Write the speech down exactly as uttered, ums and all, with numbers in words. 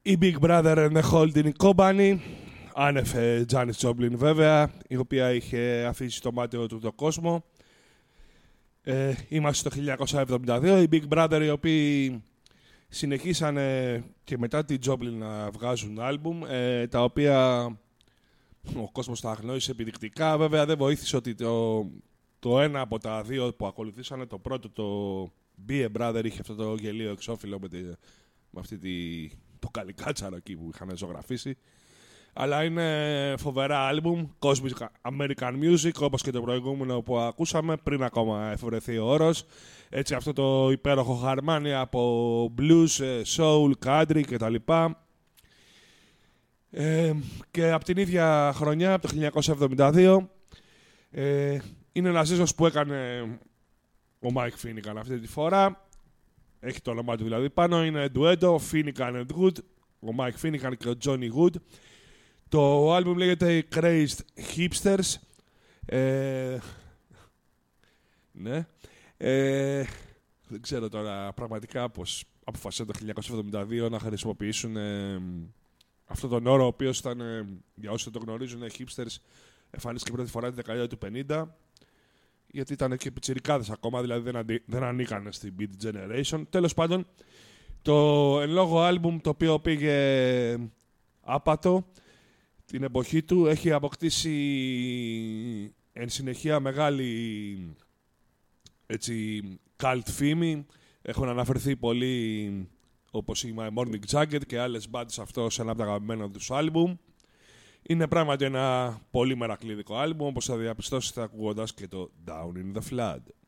η Big Brother and the Holding Company, άνευ Janis Joplin βέβαια, η οποία είχε αφήσει το μάτι του το κόσμο. Ε, είμαστε στο χίλια εννιακόσια εβδομήντα δύο, οι Big Brother οι οποίοι συνεχίσανε και μετά την Joplin να βγάζουν άλμπουμ, ε, τα οποία ο κόσμος τα αγνόησε επιδεικτικά. Βέβαια δεν βοήθησε ότι το, το ένα από τα δύο που ακολουθήσανε, το πρώτο, το Be a Brother, είχε αυτό το γελίο εξώφυλλο με, τη, με αυτή τη, το καλικάτσαρο εκεί που είχαν ζωγραφίσει. Αλλά είναι φοβερά άλμπουμ, Cosmic American Music, όπως και το προηγούμενο που ακούσαμε, πριν ακόμα εφευρεθεί ο όρος. Έτσι αυτό το υπέροχο χαρμάνι από blues, soul, country κτλ. Ε, και από την ίδια χρονιά, από το χίλια εννιακόσια εβδομήντα δύο, ε, είναι ένας δίσκος που έκανε ο Mike Finnegan αυτή τη φορά. Έχει το όνομά του δηλαδή πάνω, είναι ντουέτο, Finnegan and Wood, ο Mike Finnegan και ο Johnny Wood. Το άλμπουμ λέγεται Crazed Hipsters. Ε, ναι. Ε, δεν ξέρω τώρα πραγματικά πώς αποφασίσαν το χίλια εννιακόσια εβδομήντα δύο να χρησιμοποιήσουν ε, αυτόν τον όρο, ο οποίος ήταν, ε, για όσοι δεν το γνωρίζουν, ε, hipsters, εμφανίστηκε πρώτη φορά τη δεκαετία του πενήντα, γιατί ήταν και πιτσιρικάδες ακόμα, δηλαδή δεν, ανή, δεν ανήκαν στην Beat Generation. Τέλος πάντων, το εν λόγω άλμπουμ, το οποίο πήγε άπατο την εποχή του, έχει αποκτήσει εν συνεχεία μεγάλη έτσι cult φήμη. Έχουν αναφερθεί πολλοί, όπως η My Morning Jacket και άλλες bands, αυτό σε ένα από τα αγαπημένα τους άλμπουμ. Είναι πράγματι ένα πολύ μερακλείδικο άλμπουμ, όπως θα διαπιστώσετε ακούγοντας και το Down in the Flood.